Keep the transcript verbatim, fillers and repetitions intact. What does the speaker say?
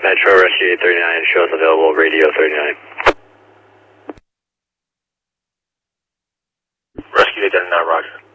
Metro Rescue eight thirty-nine, shows available, radio thirty-nine. Rescue eight thirty-nine, roger.